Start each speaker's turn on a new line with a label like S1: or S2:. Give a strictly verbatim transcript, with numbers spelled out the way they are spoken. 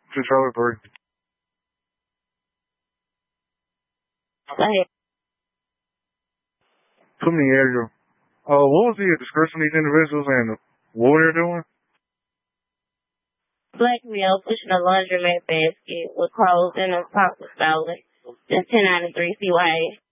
S1: Controller three.
S2: Go ahead.
S1: Put me in the area. Uh, what was the description of these individuals and what they're doing?
S2: Black male pushing a laundromat basket with clothes in a pocket stolen. That's ten ninety-three C Y A.